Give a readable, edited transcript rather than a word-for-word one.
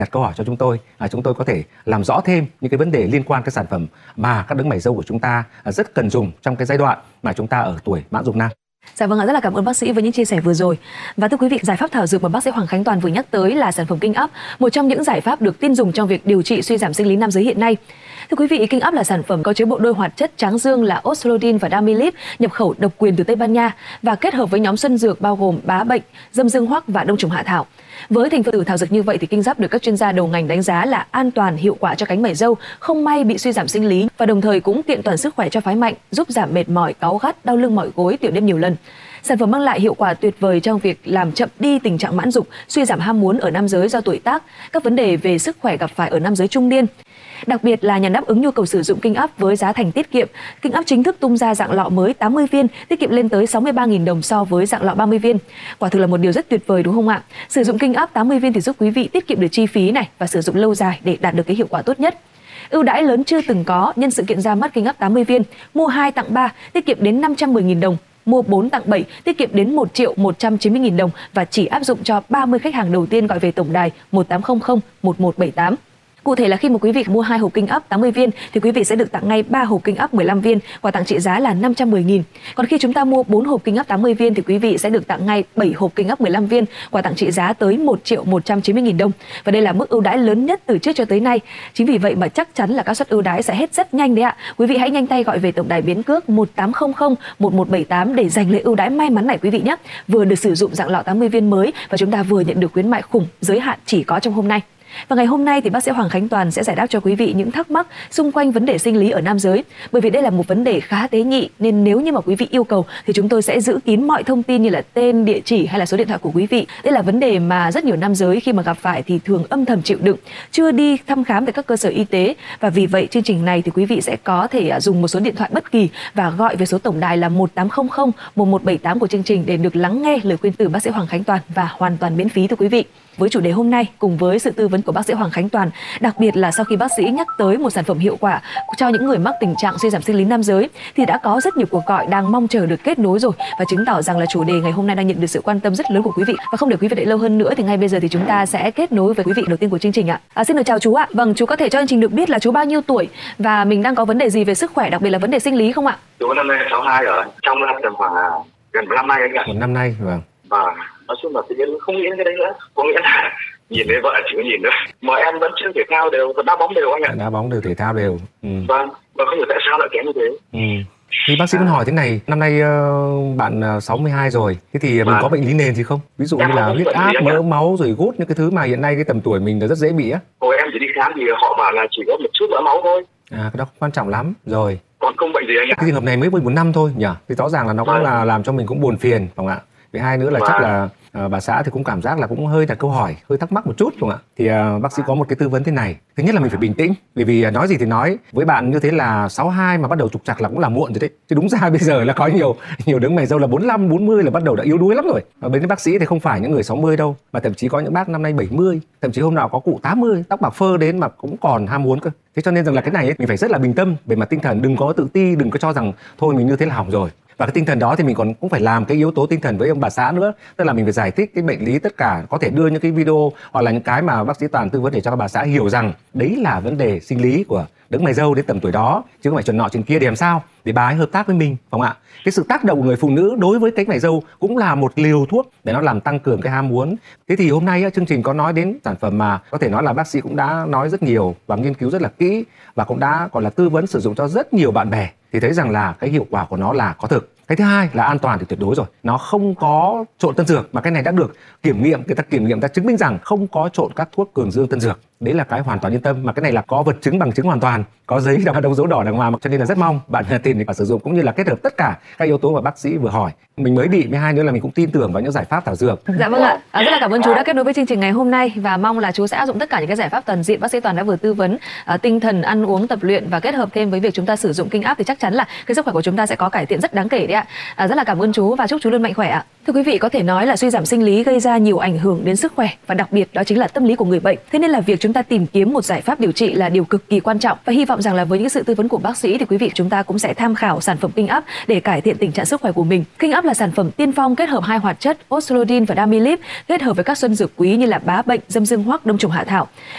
đặt câu hỏi cho chúng tôi có thể làm rõ thêm những cái vấn đề liên quan cái sản phẩm mà các đấng mày râu của chúng ta rất cần dùng trong cái giai đoạn mà chúng ta ở tuổi mãn dụng nam. Dạ vâng ạ, rất là cảm ơn bác sĩ với những chia sẻ vừa rồi. Và thưa quý vị, giải pháp thảo dược mà bác sĩ Hoàng Khánh Toàn vừa nhắc tới là sản phẩm Kinh Up, một trong những giải pháp được tin dùng trong việc điều trị suy giảm sinh lý nam giới hiện nay. Thưa quý vị, Kinh Up là sản phẩm có chứa bộ đôi hoạt chất tráng dương là Oslodin và Damilip, nhập khẩu độc quyền từ Tây Ban Nha và kết hợp với nhóm xuân dược bao gồm bá bệnh, dâm dương hoắc và đông trùng hạ thảo. Với thành phần thảo dược như vậy thì Kinh Up được các chuyên gia đầu ngành đánh giá là an toàn, hiệu quả cho cánh mày râu không may bị suy giảm sinh lý và đồng thời cũng kiện toàn sức khỏe cho phái mạnh, giúp giảm mệt mỏi, cáu gắt, đau lưng mỏi gối, tiểu đêm nhiều lần. Sản phẩm mang lại hiệu quả tuyệt vời trong việc làm chậm đi tình trạng mãn dục, suy giảm ham muốn ở nam giới do tuổi tác, các vấn đề về sức khỏe gặp phải ở nam giới trung niên. Đặc biệt là nhằm đáp ứng nhu cầu sử dụng Kinh Up với giá thành tiết kiệm, Kinh Up chính thức tung ra dạng lọ mới 80 viên, tiết kiệm lên tới 63.000 đồng so với dạng lọ 30 viên. Quả thực là một điều rất tuyệt vời đúng không ạ? Sử dụng Kinh Up 80 viên thì giúp quý vị tiết kiệm được chi phí này và sử dụng lâu dài để đạt được cái hiệu quả tốt nhất. Ưu đãi lớn chưa từng có nhân sự kiện ra mắt Kinh Up 80 viên, mua 2 tặng 3, tiết kiệm đến 510.000 đồng. Mua 4 tặng 7, tiết kiệm đến 1.190.000 đồng và chỉ áp dụng cho 30 khách hàng đầu tiên gọi về tổng đài 1800 1178. Cụ thể là khi mà quý vị mua 2 hộp Kinh Up 80 viên thì quý vị sẽ được tặng ngay 3 hộp Kinh Up 15 viên, quà tặng trị giá là 510.000. Còn khi chúng ta mua 4 hộp Kinh Up 80 viên thì quý vị sẽ được tặng ngay 7 hộp Kinh Up 15 viên, quà tặng trị giá tới 1.190.000 đồng. Và đây là mức ưu đãi lớn nhất từ trước cho tới nay. Chính vì vậy mà chắc chắn là các suất ưu đãi sẽ hết rất nhanh đấy ạ. Quý vị hãy nhanh tay gọi về tổng đài biến cước 1800 1178 để giành lấy ưu đãi may mắn này quý vị nhé. Vừa được sử dụng dạng lọ 80 viên mới và chúng ta vừa nhận được khuyến mại khủng giới hạn chỉ có trong hôm nay. Và ngày hôm nay thì bác sĩ Hoàng Khánh Toàn sẽ giải đáp cho quý vị những thắc mắc xung quanh vấn đề sinh lý ở nam giới. Bởi vì đây là một vấn đề khá tế nhị nên nếu như mà quý vị yêu cầu thì chúng tôi sẽ giữ kín mọi thông tin như là tên, địa chỉ hay là số điện thoại của quý vị. Đây là vấn đề mà rất nhiều nam giới khi mà gặp phải thì thường âm thầm chịu đựng, chưa đi thăm khám tại các cơ sở y tế. Và vì vậy chương trình này thì quý vị sẽ có thể dùng một số điện thoại bất kỳ và gọi về số tổng đài là 1800 1178 của chương trình để được lắng nghe lời khuyên từ bác sĩ Hoàng Khánh Toàn và hoàn toàn miễn phí thưa quý vị. Với chủ đề hôm nay cùng với sự tư vấn của bác sĩ Hoàng Khánh Toàn, đặc biệt là sau khi bác sĩ nhắc tới một sản phẩm hiệu quả cho những người mắc tình trạng suy giảm sinh lý nam giới thì đã có rất nhiều cuộc gọi đang mong chờ được kết nối rồi và chứng tỏ rằng là chủ đề ngày hôm nay đang nhận được sự quan tâm rất lớn của quý vị. Và không để quý vị đợi lâu hơn nữa thì ngay bây giờ thì chúng ta sẽ kết nối với quý vị đầu tiên của chương trình ạ. Xin được chào chú ạ. Vâng, chú có thể cho chương trình được biết là chú bao nhiêu tuổi và mình đang có vấn đề gì về sức khỏe, đặc biệt là vấn đề sinh lý không ạ? Chú năm nay 62 rồi, trong tầm khoảng gần 1 năm nay anh ạ. 1 năm nay, vâng. Và nói chung là tự nhiên không nghĩ đến cái đấy nữa, có nghĩa là nhìn thấy vợ chỉ có nhìn nữa, mà em vẫn chơi thể thao đều, đá bóng đều anh ạ. Đá bóng đều, thể thao đều. Vâng, và không hiểu tại sao lại kém như thế. Thì bác sĩ muốn hỏi thế này, năm nay bạn 62 rồi, thế thì mình có bệnh lý nền gì không? Ví dụ như là huyết áp, mỡ máu rồi gút, những cái thứ mà hiện nay cái tầm tuổi mình là rất dễ bị á. Hồi em chỉ đi khám thì họ bảo là chỉ có một chút mỡ máu thôi. Cái đó quan trọng lắm rồi. Còn không bệnh gì anh ạ. Cái trường hợp này mới 1 năm thôi nhỉ? Thì rõ ràng là nó cũng là làm cho mình cũng buồn phiền, phải không ạ? Thứ hai nữa là chắc là bà xã thì cũng cảm giác là cũng hơi đặt câu hỏi, hơi thắc mắc một chút, đúng không ạ? Thì bác sĩ có một cái tư vấn thế này. Thứ nhất là mình phải bình tĩnh, bởi vì nói gì thì nói, với bạn như thế là 62 mà bắt đầu trục trặc là cũng là muộn rồi đấy. Chứ đúng ra bây giờ là có nhiều đấng mày râu là 45, 40 là bắt đầu đã yếu đuối lắm rồi. Và bên bác sĩ thì không phải những người 60 đâu, mà thậm chí có những bác năm nay 70, thậm chí hôm nào có cụ 80, tóc bạc phơ đến mà cũng còn ham muốn cơ. Thế cho nên rằng là cái này ấy, mình phải rất là bình tâm về mặt tinh thần, đừng có tự ti, đừng có cho rằng thôi mình như thế là hỏng rồi. Và cái tinh thần đó thì mình cũng phải làm cái yếu tố tinh thần với ông bà xã nữa, tức là mình phải giải thích cái bệnh lý tất cả, có thể đưa những cái video hoặc là những cái mà bác sĩ Toàn tư vấn để cho các bà xã hiểu rằng đấy là vấn đề sinh lý của đấng mày râu đến tầm tuổi đó, chứ không phải chuyện nọ chuyện kia để làm sao để bà ấy hợp tác với mình, phải không ạ? Cái sự tác động của người phụ nữ đối với cánh mày râu cũng là một liều thuốc để nó làm tăng cường cái ham muốn. Thế thì hôm nay chương trình có nói đến sản phẩm mà có thể nói là bác sĩ cũng đã nói rất nhiều và nghiên cứu rất là kỹ và cũng đã còn là tư vấn sử dụng cho rất nhiều bạn bè, thì thấy rằng là cái hiệu quả của nó là có thực. Cái thứ hai là an toàn thì tuyệt đối rồi, nó không có trộn tân dược, mà cái này đã được kiểm nghiệm, người ta kiểm nghiệm, ta chứng minh rằng không có trộn các thuốc cường dương tân dược. Đấy là cái hoàn toàn yên tâm, mà cái này là có vật chứng bằng chứng hoàn toàn, có giấy đóng dấu đỏ đàng hoàng, cho nên là rất mong bạn tin và sử dụng, cũng như là kết hợp tất cả các yếu tố mà bác sĩ vừa hỏi. Mình mới bị, hai nữa là mình cũng tin tưởng vào những giải pháp thảo dược. Dạ vâng ạ. Rất là cảm ơn chú đã kết nối với chương trình ngày hôm nay và mong là chú sẽ áp dụng tất cả những cái giải pháp toàn diện bác sĩ Toàn đã vừa tư vấn, tinh thần, ăn uống, tập luyện và kết hợp thêm với việc chúng ta sử dụng Kinh Up thì chắc chắn là cái sức khỏe của chúng ta sẽ có cải thiện rất đáng kể đấy ạ. Rất là cảm ơn chú và chúc chú luôn mạnh khỏe ạ. Thưa quý vị, có thể nói là suy giảm sinh lý gây ra nhiều ảnh hưởng đến sức khỏe và đặc biệt đó chính là tâm lý của người bệnh. Thế nên là việc chúng ta tìm kiếm một giải pháp điều trị là điều cực kỳ quan trọng và hy vọng rằng là với những sự tư vấn của bác sĩ thì quý vị chúng ta cũng sẽ tham khảo sản phẩm Kinh Up để cải thiện tình trạng sức khỏe của mình. Kinh Up là sản phẩm tiên phong kết hợp 2 hoạt chất Oslodin và Damilip kết hợp với các xuân dược quý như là bá bệnh, dâm dương hoắc, đông trùng hạ thảo.